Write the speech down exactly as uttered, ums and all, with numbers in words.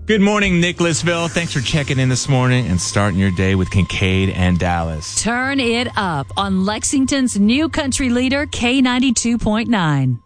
Good morning, Nicholasville. Thanks for checking in this morning and starting your day with Kincaid and Dallas. Turn it up on Lexington's new country leader, K ninety-two point nine.